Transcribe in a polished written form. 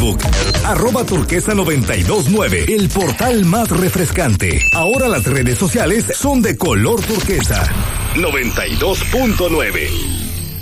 Facebook, @turquesa929, el portal más refrescante. Ahora las redes sociales son de color turquesa. 92.9.